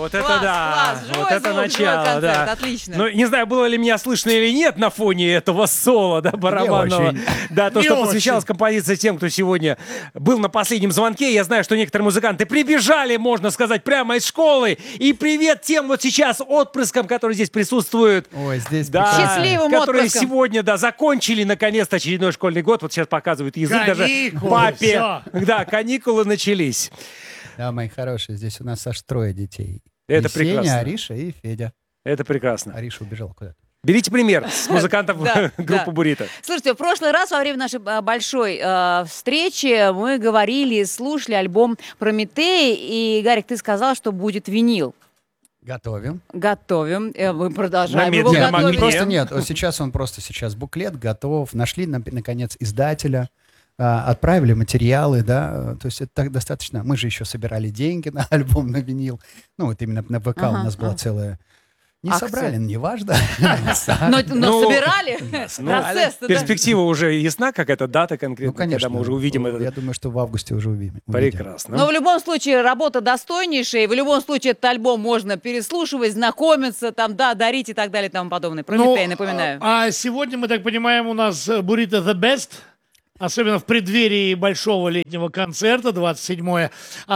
вот это да. Класс, Вот это начало, концерт, да. отлично. Ну, не знаю, было ли меня слышно или нет на фоне этого соло, да, барабанного. Да, то, что посвящалось композиции тем, кто сегодня был на последнем звонке. Я знаю, что некоторые музыканты прибежали, можно сказать, прямо из школы. И привет тем вот сейчас отпрыскам, которые здесь присутствуют. Ой, здесь да, счастливым которые отпрыском. сегодня, да, закончили наконец-то очередной школьный год. Вот сейчас показывают язык Каникулы, даже папе. всё. Да, каникулы начались. Да, мои хорошие, здесь у нас аж 3 детей. Это И Сеня, прекрасно. Ариша и Федя. Это прекрасно. Ариша убежала куда-то. Берите пример с музыкантов Да, группы да. «Бурито». Слушайте, в прошлый раз во время нашей большой встречи мы говорили, слушали альбом «Прометей», и, Гарик, ты сказал, что будет винил. Готовим. Готовим. Мы продолжаем На его медленном Нет, готовить. огне. просто нет. Вот сейчас он просто буклет готов. Нашли, наконец, издателя. Отправили материалы, да, то есть это так достаточно. Мы же еще собирали деньги на альбом, на винил. Ну, вот именно на ВК у нас была целая... Не Акция. собрали, неважно. Но Ну, собирали. Ну, Процесс-то, да. перспектива уже ясна, какая-то дата конкретно, Ну, конечно. когда мы уже увидим Я это. думаю, что в августе уже увидим. Прекрасно. Но в любом случае работа достойнейшая, и в любом случае этот альбом можно переслушивать, знакомиться, там, да, дарить и так далее и тому подобное. Прометей, напоминаю. А сегодня, мы так понимаем, у нас Burrito The Best. Особенно в преддверии большого летнего концерта 27 июля.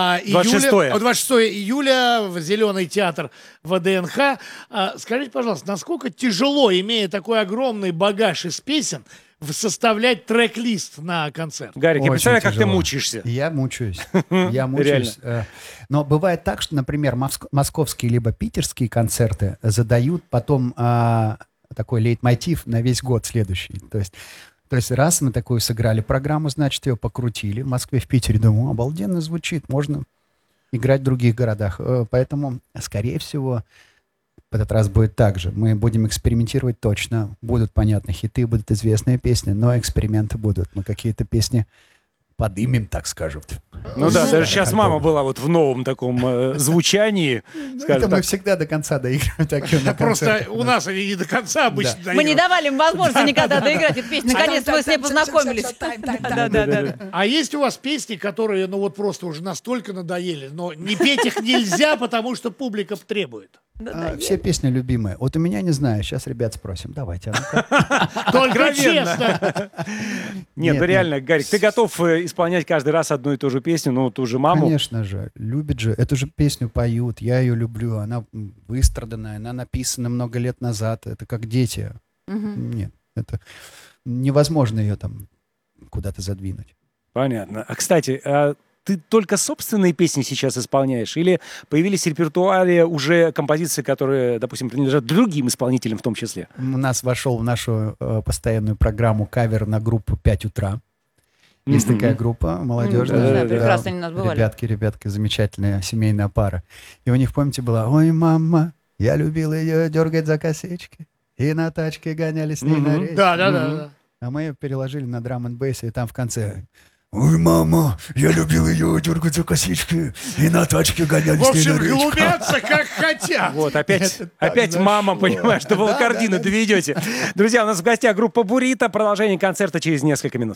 26 июля в Зеленый театр ВДНХ. Скажите, пожалуйста, насколько тяжело, имея такой огромный багаж из песен, составлять трек-лист на концерт? Гарик, я Очень представляю, как ты тяжело. мучаешься. Я мучаюсь. Я мучаюсь. Но бывает так, что, например, московские либо питерские концерты задают потом такой лейтмотив на весь год следующий. То есть раз мы такую сыграли программу, значит, ее покрутили в Москве, в Питере. Думаю, обалденно звучит, можно играть в других городах. Поэтому, скорее всего, в этот раз будет так же. Мы будем экспериментировать точно. Будут, понятно, хиты, будут известные песни, но эксперименты будут. Мы какие-то песни подымем, так скажем. Ну да, даже сейчас мама была вот в новом таком звучании. Это мы всегда до конца доигрываем такие на Просто концертах. у нас они не до конца обычно Мы не доигрывают. давали им возможности никогда доиграть эту песню. Наконец-то мы с ней познакомились. Да. А есть у вас песни, которые, ну вот просто уже настолько надоели, но не петь их нельзя, потому что публика требует? Все песни любимые. Вот у меня, не знаю, сейчас ребят спросим. Давайте. Только честно. Нет, ну Нет, реально, Гарик, ты готов исполнять каждый раз одну и ту же песню, ну, ту же маму? Конечно же, любят же. Эту же песню поют, я ее люблю. Она выстраданная, она написана много лет назад. Это как дети. Нет, это невозможно ее там куда-то задвинуть. Понятно. А, кстати, ты только собственные песни сейчас исполняешь? Или появились в репертуаре уже композиции, которые, допустим, принадлежат другим исполнителям в том числе? У нас вошел в нашу постоянную программу кавер на группу «5 утра». Есть такая группа молодежная. Да, прекрасно они у нас бывали. Ребятки, замечательная семейная пара. И у них, помните, была: «Ой, мама, я любил ее дергать за косички, и на тачке гонялись с ней на речке». Да. А мы ее переложили на драм-н-бейс, и там в конце: «Ой, мама, я любил ее дергать за косички, и на тачке гонялись В с ней общем, на речке». глумятся как хотят. Вот, опять мама, понимаешь, до Волокордина доведете. Друзья, у нас в гостях группа «Бурито». Продолжение концерта через несколько минут.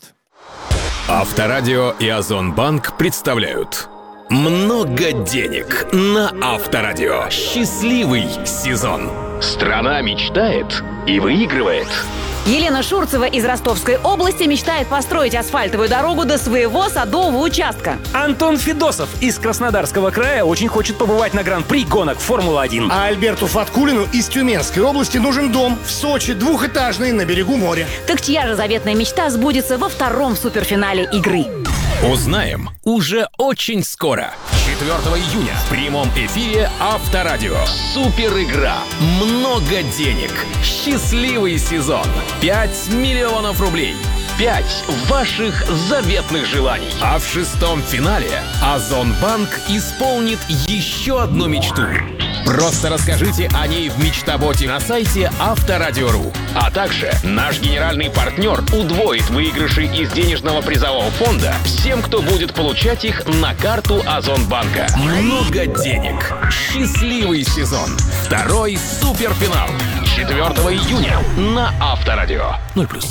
Авторадио и Озонбанк представляют «Много денег» на Авторадио. Счастливый сезон. Страна мечтает и выигрывает. Елена Шурцева из Ростовской области мечтает построить асфальтовую дорогу до своего садового участка. Антон Федосов из Краснодарского края очень хочет побывать на гран-при гонок Формулы-1. А Альберту Фаткулину из Тюменской области нужен дом в Сочи, двухэтажный, на берегу моря. Так чья же заветная мечта сбудется во втором суперфинале игры? Узнаем уже очень скоро. 4 июня в прямом эфире Авторадио. Супер игра. Много денег. Счастливый сезон. 5 миллионов рублей. 5 ваших заветных желаний. А в 6-м финале Озонбанк исполнит еще одну мечту. Просто расскажите о ней в мечтаботе на сайте Авторадио.ру. А также наш генеральный партнер удвоит выигрыши из денежного призового фонда всем, кто будет получать их на карту Озонбанка. Много денег. Счастливый сезон. Второй суперфинал. 4 июня на Авторадио. 0+.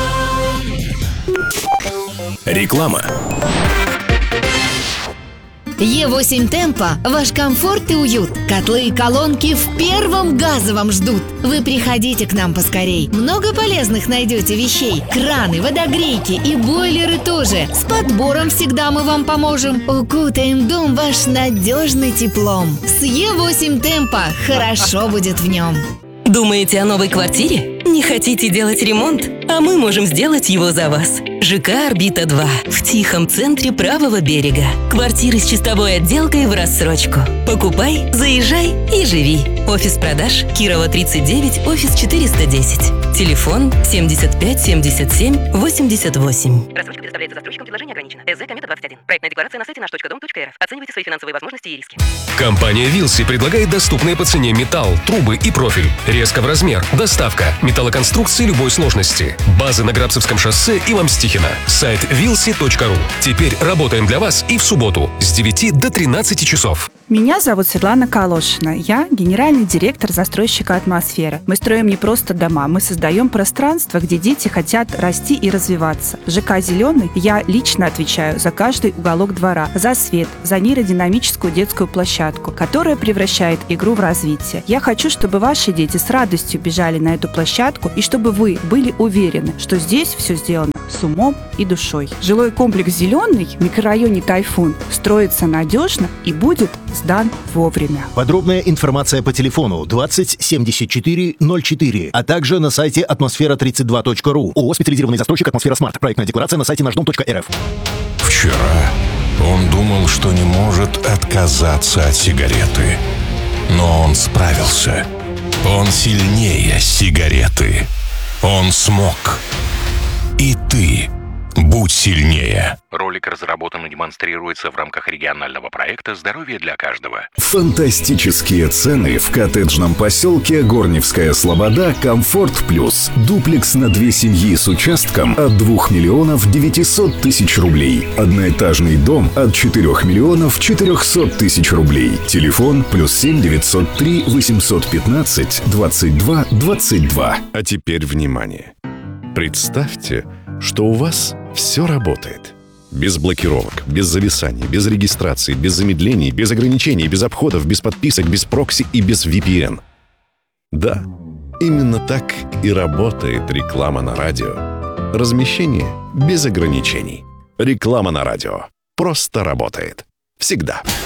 Реклама. Е8 Темпо – ваш комфорт и уют. Котлы и колонки в первом газовом ждут. Вы приходите к нам поскорей. Много полезных найдете вещей. Краны, водогрейки и бойлеры тоже. С подбором всегда мы вам поможем. Укутаем дом ваш надежный теплом. С Е8 Темпо хорошо будет в нем. Думаете о новой квартире? Не хотите делать ремонт? А мы можем сделать его за вас. ЖК «Орбита-2» в тихом центре правого берега. Квартиры с чистовой отделкой в рассрочку. Покупай, заезжай и живи. Офис продаж Кирова 39, офис 410. Телефон 75 77 88. Рассрочка предоставляется застройщиком, предложение ограничено. СЗ Комета 21. Проектная декларация на сайте наш.дом.рф. Оценивайте свои финансовые возможности и риски. Компания Вилси предлагает доступные по цене металл, трубы и профиль. Резко в размер. Доставка. Металлоконструкции любой сложности. Базы на Грабцевском шоссе и Ломстихина. Сайт vilsi.ru. Теперь работаем для вас и в субботу с 9 до 13 часов. Меня зовут Светлана Калошина. Я генеральный директор застройщика «Атмосфера». Мы строим не просто дома, мы создаем пространство, где дети хотят расти и развиваться. В ЖК «Зеленый» я лично отвечаю за каждый уголок двора, за свет, за нейродинамическую детскую площадку, которая превращает игру в развитие. Я хочу, чтобы ваши дети с радостью бежали на эту площадку и чтобы вы были уверены, что здесь все сделано с умом и душой. Жилой комплекс «Зеленый» в микрорайоне «Тайфун» строится надежно и будет сдан вовремя. Подробная информация по телефону 20 74 04, а также на сайте атмосфера32.ру. ООО «Специализированный застройщик «Атмосфера Смарт». Проектная декларация на сайте наш-дом.рф. Вчера он думал, что не может отказаться от сигареты. Но он справился. Он сильнее сигареты. Он смог. И ты будь сильнее. Ролик разработан и демонстрируется в рамках регионального проекта «Здоровье для каждого». Фантастические цены в коттеджном поселке Горневская Слобода «Комфорт Плюс». Дуплекс на 2 семьи с участком от 2 миллионов 900 тысяч рублей. Одноэтажный дом от 4 миллионов 400 тысяч рублей. Телефон +7 903 815 22 22. А теперь внимание. Представьте, что у вас все работает. Без блокировок, без зависаний, без регистрации, без замедлений, без ограничений, без обходов, без подписок, без прокси и без VPN. Да, именно так и работает реклама на радио. Размещение без ограничений. Реклама на радио просто работает. Всегда.